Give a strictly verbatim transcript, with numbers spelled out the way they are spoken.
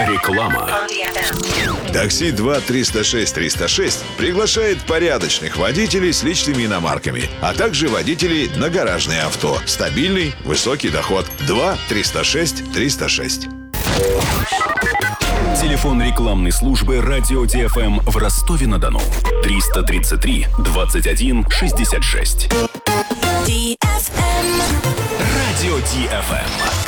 Реклама. Такси два триста шесть триста шесть приглашает порядочных водителей с личными иномарками, а также водителей на гаражные авто. Стабильный, высокий доход. два триста шесть триста шесть. Телефон рекламной службы «Радио Ди Эф Эм» в Ростове-на-Дону. триста тридцать три двадцать один шестьдесят шесть. Ди Эф Эм. Радио Ди Эф Эм.